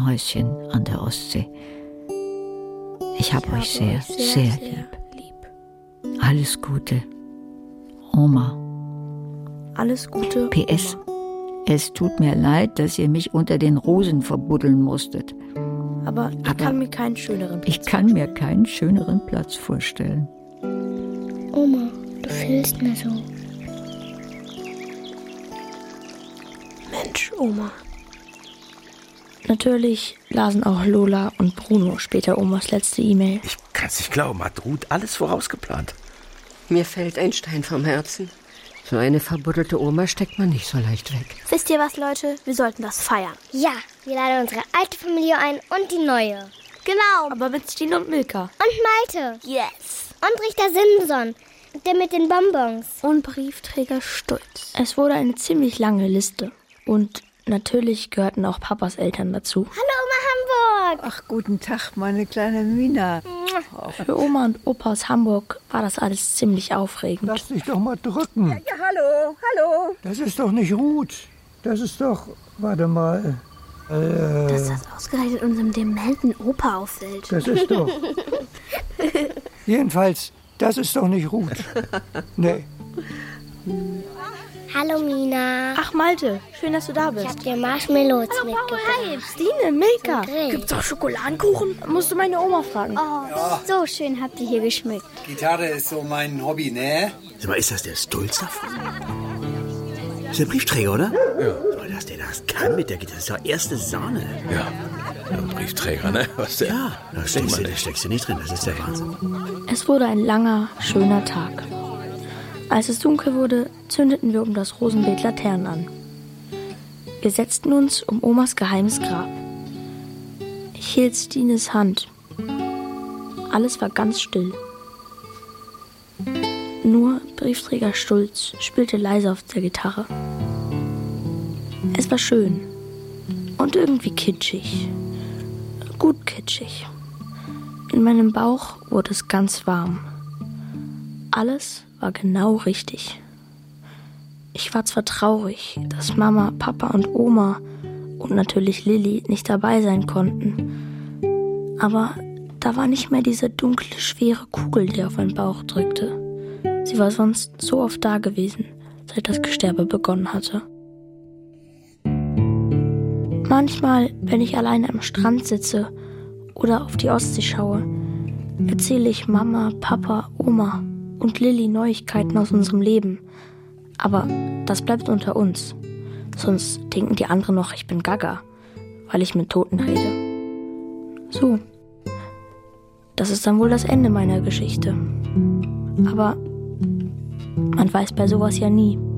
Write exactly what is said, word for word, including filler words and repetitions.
kleinem Häuschen an der Ostsee. Ich habe euch sehr, sehr, sehr lieb. lieb. Alles Gute, Oma. Alles Gute, P S. Oma. Es tut mir leid, dass ihr mich unter den Rosen verbuddeln musstet. Aber ich Aber kann mir keinen schöneren Platz Ich kann mir keinen schöneren Platz vorstellen. Oma, du fehlst mir so. Mensch, Oma. Natürlich lasen auch Lola und Bruno später Omas letzte E-Mail. Ich kann's nicht glauben, hat Ruth alles vorausgeplant. Mir fällt ein Stein vom Herzen. So eine verbuddelte Oma steckt man nicht so leicht weg. Wisst ihr was, Leute? Wir sollten das feiern. Ja, wir laden unsere alte Familie ein und die neue. Genau. Aber mit Stine und Milka. Und Malte. Yes. Und Richter Simson. Der mit den Bonbons. Und Briefträger Stulz. Es wurde eine ziemlich lange Liste. Und natürlich gehörten auch Papas Eltern dazu. Hallo Oma Hamburg. Ach, guten Tag, meine kleine Mina. Für Oma und Opa aus Hamburg war das alles ziemlich aufregend. Lass dich doch mal drücken. Ja, ja, hallo, hallo. Das ist doch nicht Ruth. Das ist doch, warte mal. Äh, Dass das ausgerechnet unserem dementen Opa auffällt. Das ist doch. Jedenfalls, das ist doch nicht Ruth. Nee. Hallo Mina. Ach Malte, schön, dass du da bist. Ich hab dir Marshmallows mitgebracht. Hi, Stine, Milka. Grill. Gibt's auch Schokoladenkuchen? Musst du meine Oma fragen. Oh, so schön habt ihr hier geschmückt. Gitarre ist so mein Hobby, ne? Sag mal, ist das der Stulzer? Ist der Briefträger, oder? Ja. Aber dass der das kann mit der Gitarre, das ist doch erste Sahne. Ja, ein Briefträger, ne? Was der? Ja, da steckst, du, da steckst du nicht drin, das ist der Wahnsinn. Es wurde ein langer, schöner Tag. Als es dunkel wurde, zündeten wir um das Rosenbeet Laternen an. Wir setzten uns um Omas geheimes Grab. Ich hielt Stines Hand. Alles war ganz still. Nur Briefträger Stulz spielte leise auf der Gitarre. Es war schön und irgendwie kitschig. Gut kitschig. In meinem Bauch wurde es ganz warm. Alles war genau richtig. Ich war zwar traurig, dass Mama, Papa und Oma und natürlich Lilli nicht dabei sein konnten. Aber da war nicht mehr diese dunkle, schwere Kugel, die auf meinen Bauch drückte. Sie war sonst so oft da gewesen, seit das Gesterbe begonnen hatte. Manchmal, wenn ich alleine am Strand sitze oder auf die Ostsee schaue, erzähle ich Mama, Papa, Oma und Lilli Neuigkeiten aus unserem Leben. Aber das bleibt unter uns. Sonst denken die anderen noch, ich bin Gaga, weil ich mit Toten rede. So. Das ist dann wohl das Ende meiner Geschichte. Aber man weiß bei sowas ja nie.